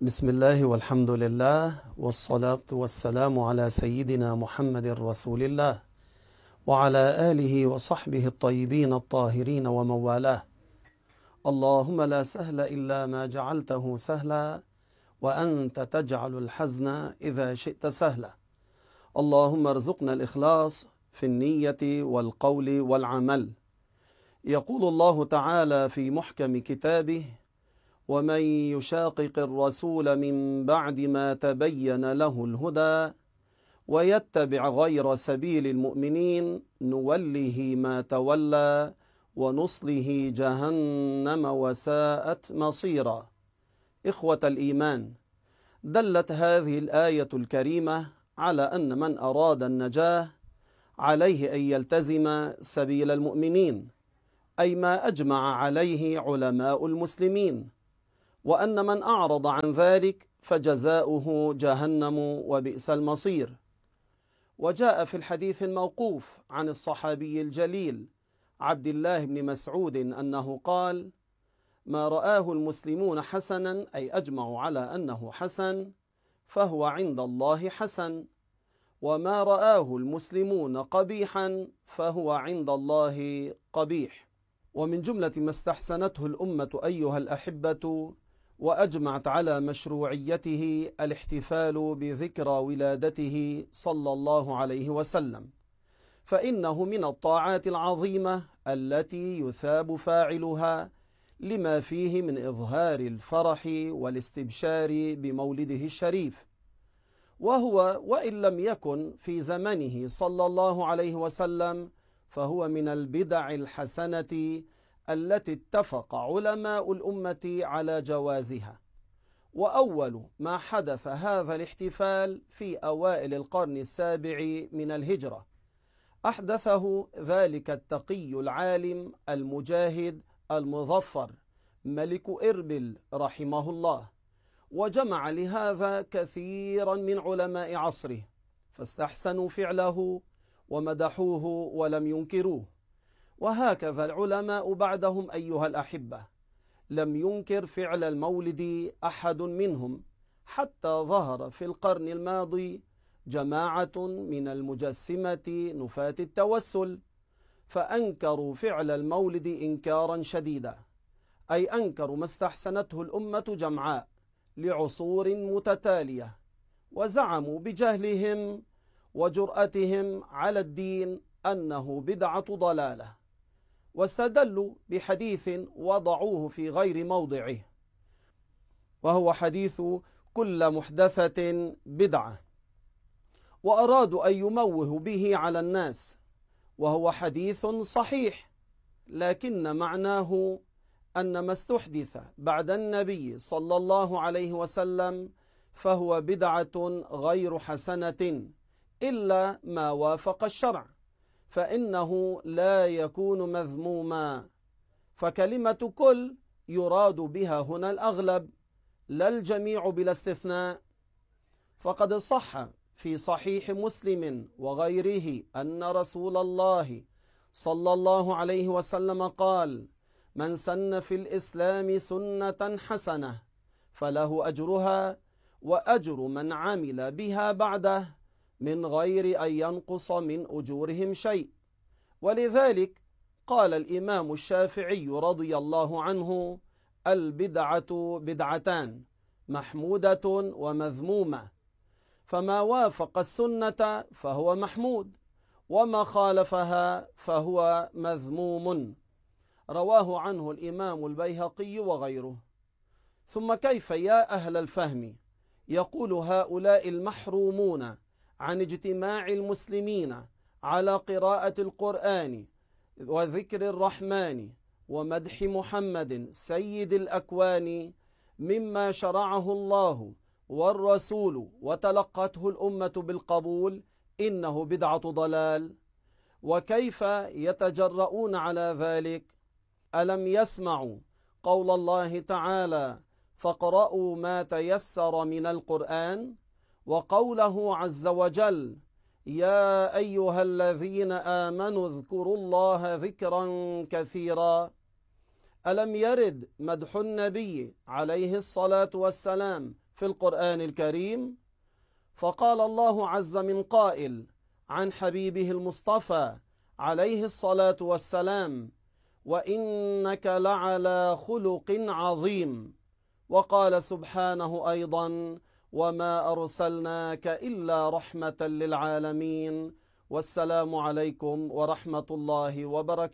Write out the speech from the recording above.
بسم الله والحمد لله والصلاة والسلام على سيدنا محمد رسول الله وعلى آله وصحبه الطيبين الطاهرين ومن والاه. اللهم لا سهل إلا ما جعلته سهلا وأنت تجعل الحزن إذا شئت سهلا. اللهم ارزقنا الإخلاص في النية والقول والعمل. يقول الله تعالى في محكم كتابه: ومن يشاقق الرسول من بعد ما تبين له الهدى ويتبع غير سبيل المؤمنين نوله ما تولى ونصله جهنم وساءت مصيرا. إخوة الإيمان، دلت هذه الآية الكريمة على أن من أراد النجاة عليه أن يلتزم سبيل المؤمنين، أي ما أجمع عليه علماء المسلمين، وأن من أعرض عن ذلك فجزاؤه جهنم وبئس المصير. وجاء في الحديث الموقوف عن الصحابي الجليل عبد الله بن مسعود أنه قال: ما رآه المسلمون حسنا، أي أجمعوا على أنه حسن، فهو عند الله حسن، وما رآه المسلمون قبيحا فهو عند الله قبيح. ومن جملة ما استحسنته الأمة أيها الأحبة وأجمعت على مشروعيته الاحتفال بذكرى ولادته صلى الله عليه وسلم، فإنه من الطاعات العظيمة التي يثاب فاعلها لما فيه من إظهار الفرح والاستبشار بمولده الشريف، وهو وإن لم يكن في زمنه صلى الله عليه وسلم فهو من البدع الحسنة التي اتفق علماء الأمة على جوازها. وأول ما حدث هذا الاحتفال في أوائل القرن السابع من الهجرة، أحدثه ذلك التقي العالم المجاهد المظفر ملك إربل رحمه الله، وجمع لهذا كثيرا من علماء عصره فاستحسنوا فعله ومدحوه ولم ينكروه. وهكذا العلماء بعدهم أيها الأحبة، لم ينكر فعل المولد أحد منهم، حتى ظهر في القرن الماضي جماعة من المجسمة نفاة التوسل فأنكروا فعل المولد إنكارا شديدا، أي أنكروا ما استحسنته الأمة جمعاء لعصور متتالية، وزعموا بجهلهم وجرأتهم على الدين أنه بدعة ضلالة، واستدلوا بحديث وضعوه في غير موضعه، وهو حديث كل محدثة بدعة، وأرادوا أن يموهوا به على الناس، وهو حديث صحيح، لكن معناه أن ما استحدث بعد النبي صلى الله عليه وسلم فهو بدعة غير حسنة إلا ما وافق الشرع، فإنه لا يكون مذموما. فكلمة كل يراد بها هنا الأغلب لا الجميع بلا استثناء. فقد صح في صحيح مسلم وغيره أن رسول الله صلى الله عليه وسلم قال: من سن في الإسلام سنة حسنة فله أجرها وأجر من عمل بها بعده من غير أن ينقص من أجورهم شيء. ولذلك قال الإمام الشافعي رضي الله عنه: البدعة بدعتان، محمودة ومذمومة، فما وافق السنة فهو محمود، وما خالفها فهو مذموم. رواه عنه الإمام البيهقي وغيره. ثم كيف يا أهل الفهم يقول هؤلاء المحرومون عن اجتماع المسلمين على قراءة القرآن وذكر الرحمن ومدح محمد سيد الأكوان مما شرعه الله والرسول وتلقته الأمة بالقبول، إنه بدعة ضلال؟ وكيف يتجرؤون على ذلك؟ ألم يسمعوا قول الله تعالى: فاقرؤوا ما تيسر من القرآن، وقوله عز وجل: يا أيها الذين آمنوا اذكروا الله ذكرا كثيرا؟ ألم يرد مدح النبي عليه الصلاة والسلام في القرآن الكريم. فقال الله عز من قائل عن حبيبه المصطفى عليه الصلاة والسلام: وإنك لعلى خلق عظيم. وقال سبحانه أيضا: وما أرسلناك إلا رحمة للعالمين. والسلام عليكم ورحمة الله وبركاته.